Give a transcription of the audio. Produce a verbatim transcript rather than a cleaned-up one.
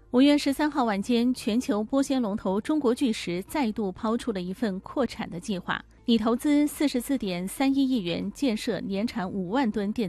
五月十三号晚间，全球玻纤龙头中国巨石再度抛出了一份扩产的计划，拟投资四十四点三一亿元建设年产五万吨电